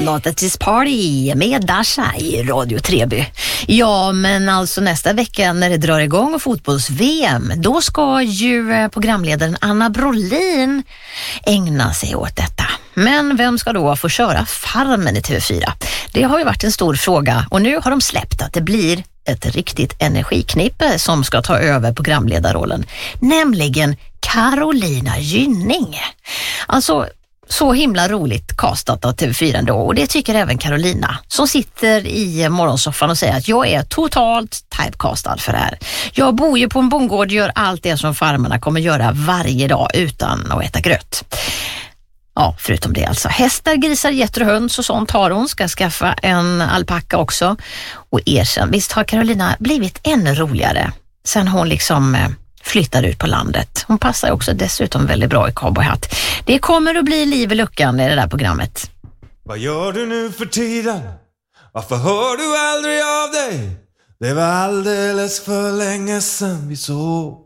Not at this party med Dasha i Radio Treby. Ja, men alltså nästa vecka när det drar igång fotbolls-VM, då ska ju programledaren Anna Brolin ägna sig åt detta. Men vem ska då få köra Farmen i TV4? Det har ju varit en stor fråga och nu har de släppt att det blir ett riktigt energiknippe som ska ta över programledarrollen, nämligen Carolina Gynning. Alltså så himla roligt castat av TV4 då, och det tycker även Carolina som sitter i morgonsoffan och säger att jag är totalt typecastad för det här. Jag bor ju på en bondgård och gör allt det som farmarna kommer göra varje dag utan att äta gröt. Ja, förutom det alltså. Hästar, grisar, getter och höns och sånt har hon. Ska skaffa en alpacka också. Och erkänn, visst har Carolina blivit ännu roligare sen hon liksom flyttar ut på landet. Hon passar också dessutom väldigt bra i cowboyhatt. Det kommer att bli liv i luckan i det där programmet. Vad gör du nu för tiden? Varför hör du aldrig av dig? Det var alldeles för länge sedan vi såg.